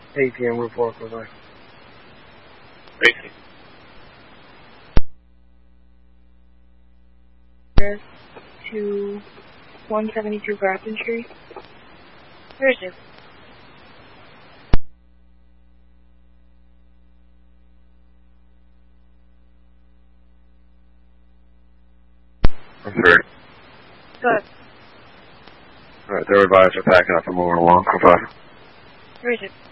8 p.m. report, goodbye. Racing. To 172 Grafton Street. Where is it? I'm sorry. Good. Alright, they're advised are packing up and moving along. Goodbye. Where is it?